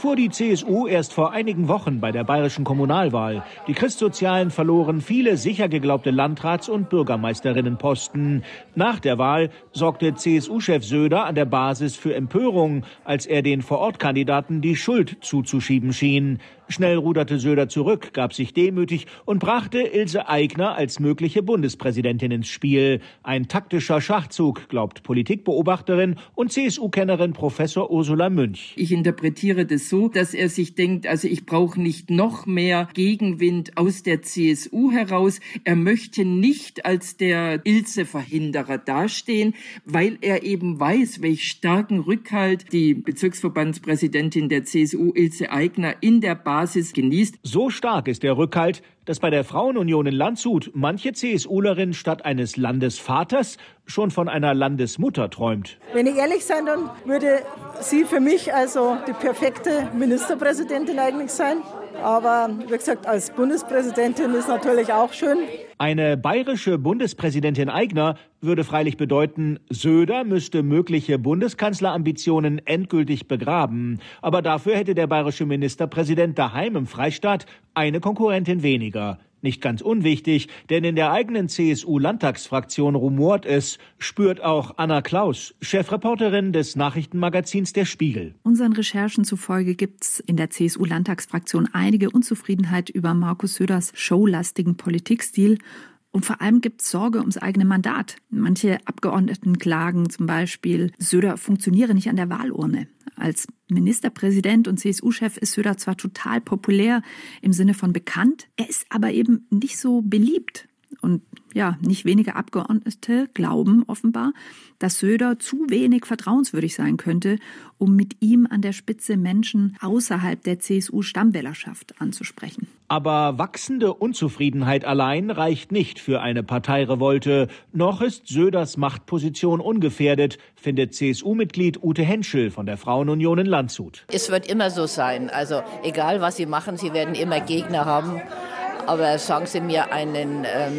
erfuhr die CSU erst vor einigen Wochen bei der bayerischen Kommunalwahl. Die Christsozialen verloren viele sicher geglaubte Landrats- und Bürgermeisterinnenposten. Nach der Wahl sorgte CSU-Chef Söder an der Basis für Empörung, als er den Vorortkandidaten die Schuld zuzuschieben schien. Schnell ruderte Söder zurück, gab sich demütig und brachte Ilse Aigner als mögliche Bundespräsidentin ins Spiel. Ein taktischer Schachzug, glaubt Politikbeobachterin und CSU-Kennerin Professor Ursula Münch. Ich interpretiere das so, dass er sich denkt, also ich brauche nicht noch mehr Gegenwind aus der CSU heraus. Er möchte nicht als der Ilse-Verhinderer dastehen, weil er eben weiß, welch starken Rückhalt die Bezirksverbandspräsidentin der CSU, Ilse Aigner, in der Basis genießt. So stark ist der Rückhalt, dass bei der Frauenunion in Landshut manche CSUlerin statt eines Landesvaters schon von einer Landesmutter träumt. Wenn ich ehrlich sein, dann würde sie für mich also die perfekte Ministerpräsidentin eigentlich sein. Aber wie gesagt, als Bundespräsidentin ist natürlich auch schön. Eine bayerische Bundespräsidentin Aigner würde freilich bedeuten, Söder müsste mögliche Bundeskanzlerambitionen endgültig begraben. Aber dafür hätte der bayerische Ministerpräsident daheim im Freistaat eine Konkurrentin weniger. Nicht ganz unwichtig, denn in der eigenen CSU-Landtagsfraktion rumort es, spürt auch Anna Klaus, Chefreporterin des Nachrichtenmagazins Der Spiegel. Unseren Recherchen zufolge gibt es in der CSU-Landtagsfraktion einige Unzufriedenheit über Markus Söders showlastigen Politikstil. Und vor allem gibt es Sorge ums eigene Mandat. Manche Abgeordneten klagen zum Beispiel, Söder funktioniere nicht an der Wahlurne. Als Ministerpräsident und CSU-Chef ist Söder zwar total populär im Sinne von bekannt, er ist aber eben nicht so beliebt. Und ja, nicht wenige Abgeordnete glauben offenbar, dass Söder zu wenig vertrauenswürdig sein könnte, um mit ihm an der Spitze Menschen außerhalb der CSU-Stammwählerschaft anzusprechen. Aber wachsende Unzufriedenheit allein reicht nicht für eine Parteirevolte. Noch ist Söders Machtposition ungefährdet, findet CSU-Mitglied Ute Henschel von der Frauenunion in Landshut. Es wird immer so sein. Also egal, was Sie machen, Sie werden immer Gegner haben. Aber sagen Sie mir einen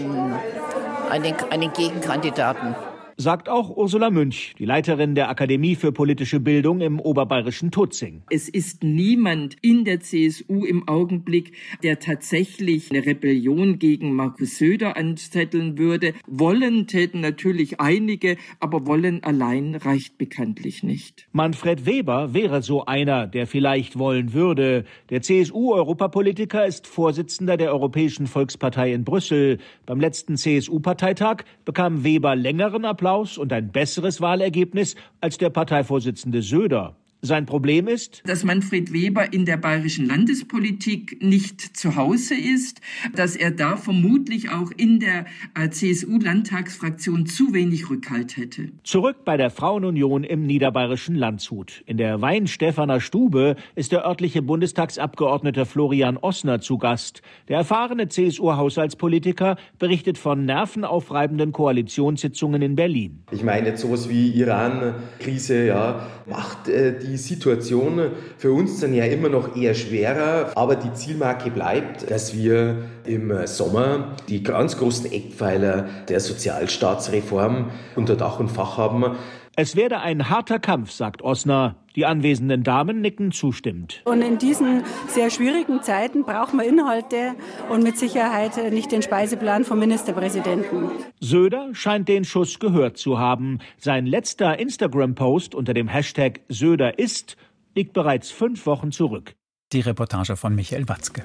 Gegenkandidaten. Sagt auch Ursula Münch, die Leiterin der Akademie für politische Bildung im oberbayerischen Tutzing. Es ist niemand in der CSU im Augenblick, der tatsächlich eine Rebellion gegen Markus Söder anzetteln würde. Wollen täten natürlich einige, aber wollen allein reicht bekanntlich nicht. Manfred Weber wäre so einer, der vielleicht wollen würde. Der CSU-Europapolitiker ist Vorsitzender der Europäischen Volkspartei in Brüssel. Beim letzten CSU-Parteitag bekam Weber längeren Applaus und ein besseres Wahlergebnis als der Parteivorsitzende Söder. Sein Problem ist, dass Manfred Weber in der bayerischen Landespolitik nicht zu Hause ist, dass er da vermutlich auch in der CSU-Landtagsfraktion zu wenig Rückhalt hätte. Zurück bei der Frauenunion im niederbayerischen Landshut. In der Weinstephaner Stube ist der örtliche Bundestagsabgeordnete Florian Ossner zu Gast. Der erfahrene CSU-Haushaltspolitiker berichtet von nervenaufreibenden Koalitionssitzungen in Berlin. Ich meine, jetzt sowas wie Iran-Krise, macht die Situation für uns dann ja immer noch eher schwerer. Aber die Zielmarke bleibt, dass wir im Sommer die ganz großen Eckpfeiler der Sozialstaatsreform unter Dach und Fach haben. Es werde ein harter Kampf, sagt Ossner. Die anwesenden Damen nicken zustimmend. Und in diesen sehr schwierigen Zeiten brauchen wir Inhalte und mit Sicherheit nicht den Speiseplan vom Ministerpräsidenten. Söder scheint den Schuss gehört zu haben. Sein letzter Instagram-Post unter dem Hashtag Söder ist liegt bereits 5 Wochen zurück. Die Reportage von Michael Watzke.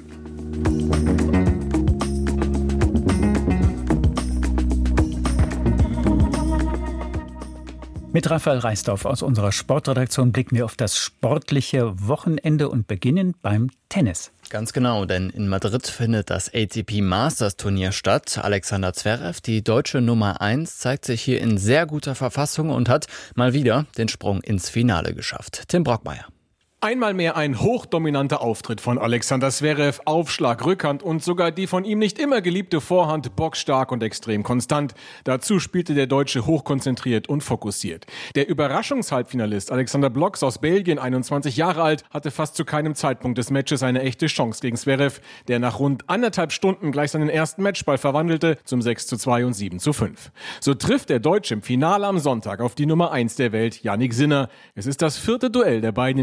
Mit Raphael Reisdorf aus unserer Sportredaktion blicken wir auf das sportliche Wochenende und beginnen beim Tennis. Ganz genau, denn in Madrid findet das ATP Masters Turnier statt. Alexander Zverev, die deutsche Nummer 1, zeigt sich hier in sehr guter Verfassung und hat mal wieder den Sprung ins Finale geschafft. Tim Brockmeier. Einmal mehr ein hochdominanter Auftritt von Alexander Zverev, Aufschlag, Rückhand und sogar die von ihm nicht immer geliebte Vorhand bockstark und extrem konstant. Dazu spielte der Deutsche hochkonzentriert und fokussiert. Der Überraschungshalbfinalist Alexander Blocks aus Belgien, 21 Jahre alt, hatte fast zu keinem Zeitpunkt des Matches eine echte Chance gegen Zverev, der nach rund 1,5 Stunden gleich seinen ersten Matchball verwandelte zum 6:2 und 7:5. So trifft der Deutsche im Finale am Sonntag auf die Nummer 1 der Welt, Jannik Sinner. Es ist das 4. Duell der beiden in diesem Jahr.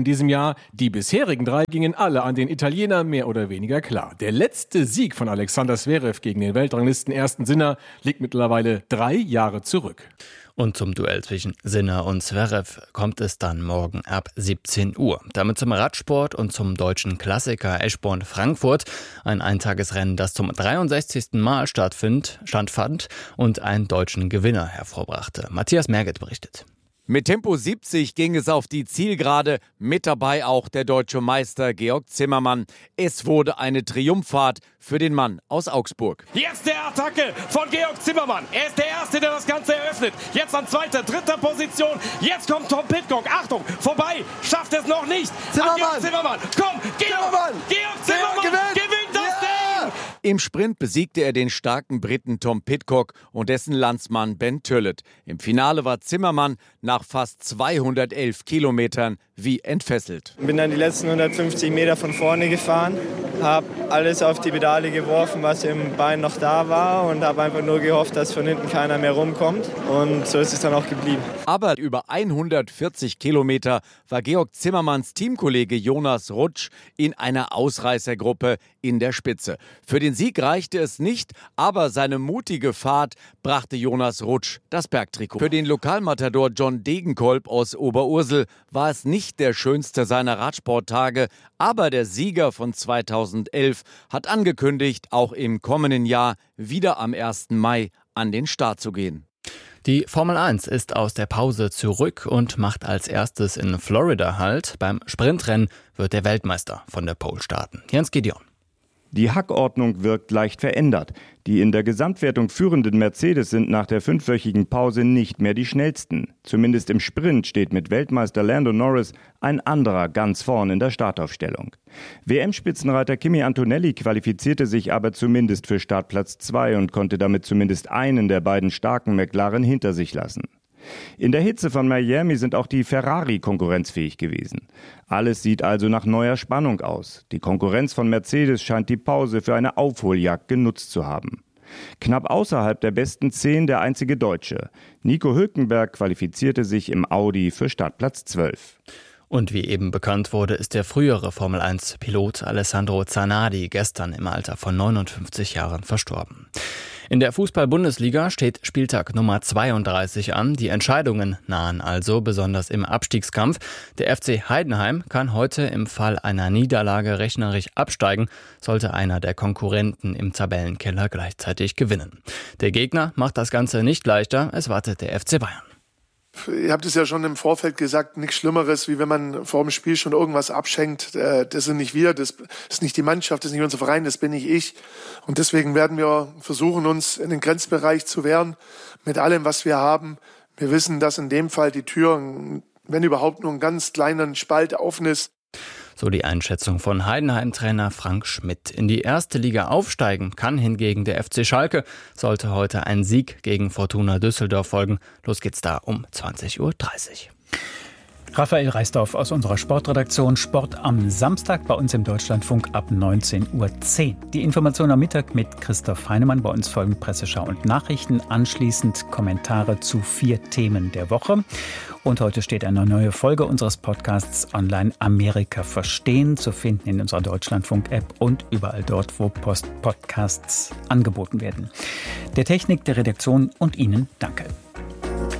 klar, die bisherigen 3 gingen alle an den Italiener mehr oder weniger klar. Der letzte Sieg von Alexander Zverev gegen den Weltranglisten ersten Sinner liegt mittlerweile 3 Jahre zurück. Und zum Duell zwischen Sinner und Zverev kommt es dann morgen ab 17 Uhr. Damit zum Radsport und zum deutschen Klassiker Eschborn-Frankfurt. Ein Eintagesrennen, das zum 63. Mal stattfand und einen deutschen Gewinner hervorbrachte. Matthias Merget berichtet. Mit Tempo 70 ging es auf die Zielgerade, mit dabei auch der deutsche Meister Georg Zimmermann. Es wurde eine Triumphfahrt für den Mann aus Augsburg. Jetzt der Attacke von Georg Zimmermann. Er ist der Erste, der das Ganze eröffnet. Jetzt an 2., 3. Position. Jetzt kommt Tom Pidcock. Achtung, vorbei. Schafft es noch nicht. Georg Zimmermann. Komm, Georg Zimmermann gewinnt das Ding. Im Sprint besiegte er den starken Briten Tom Pidcock und dessen Landsmann Ben Tullett. Im Finale war Zimmermann nach fast 211 Kilometern wie entfesselt. Bin dann die letzten 150 Meter von vorne gefahren, habe alles auf die Pedale geworfen, was im Bein noch da war und habe einfach nur gehofft, dass von hinten keiner mehr rumkommt. Und so ist es dann auch geblieben. Aber über 140 Kilometer war Georg Zimmermanns Teamkollege Jonas Rutsch in einer Ausreißergruppe in der Spitze. Für den Sieg reichte es nicht, aber seine mutige Fahrt brachte Jonas Rutsch das Bergtrikot. Für den Lokalmatador John Degenkolb aus Oberursel war es nicht der schönste seiner Radsporttage, aber der Sieger von 2011 hat angekündigt, auch im kommenden Jahr wieder am 1. Mai an den Start zu gehen. Die Formel 1 ist aus der Pause zurück und macht als erstes in Florida Halt. Beim Sprintrennen wird der Weltmeister von der Pole starten. Jens Gideon. Die Hackordnung wirkt leicht verändert. Die in der Gesamtwertung führenden Mercedes sind nach der 5-wöchigen Pause nicht mehr die schnellsten. Zumindest im Sprint steht mit Weltmeister Lando Norris ein anderer ganz vorn in der Startaufstellung. WM-Spitzenreiter Kimi Antonelli qualifizierte sich aber zumindest für Startplatz 2 und konnte damit zumindest einen der beiden starken McLaren hinter sich lassen. In der Hitze von Miami sind auch die Ferrari konkurrenzfähig gewesen. Alles sieht also nach neuer Spannung aus. Die Konkurrenz von Mercedes scheint die Pause für eine Aufholjagd genutzt zu haben. Knapp außerhalb der besten 10 der einzige Deutsche. Nico Hülkenberg qualifizierte sich im Audi für Startplatz 12. Und wie eben bekannt wurde, ist der frühere Formel-1-Pilot Alessandro Zanardi gestern im Alter von 59 Jahren verstorben. In der Fußball-Bundesliga steht Spieltag Nummer 32 an. Die Entscheidungen nahen also, besonders im Abstiegskampf. Der FC Heidenheim kann heute im Fall einer Niederlage rechnerisch absteigen, sollte einer der Konkurrenten im Tabellenkeller gleichzeitig gewinnen. Der Gegner macht das Ganze nicht leichter, es wartet der FC Bayern. Ihr habt es ja schon im Vorfeld gesagt, nichts Schlimmeres, wie wenn man vor dem Spiel schon irgendwas abschenkt. Das sind nicht wir, das ist nicht die Mannschaft, das ist nicht unser Verein, das bin nicht ich. Und deswegen werden wir versuchen, uns in den Grenzbereich zu wehren mit allem, was wir haben. Wir wissen, dass in dem Fall die Tür, wenn überhaupt, nur einen ganz kleinen Spalt offen ist. So die Einschätzung von Heidenheim-Trainer Frank Schmidt. In die erste Liga aufsteigen kann hingegen der FC Schalke. Sollte heute ein Sieg gegen Fortuna Düsseldorf folgen. Los geht's da um 20.30 Uhr. Raphael Reisdorf aus unserer Sportredaktion. Sport am Samstag bei uns im Deutschlandfunk ab 19.10 Uhr. Die Information am Mittag mit Christoph Heinemann. Bei uns folgen Presseschau und Nachrichten. Anschließend Kommentare zu 4 Themen der Woche. Und heute steht eine neue Folge unseres Podcasts online Amerika verstehen, zu finden in unserer Deutschlandfunk-App und überall dort, wo Podcasts angeboten werden. Der Technik, der Redaktion und Ihnen danke.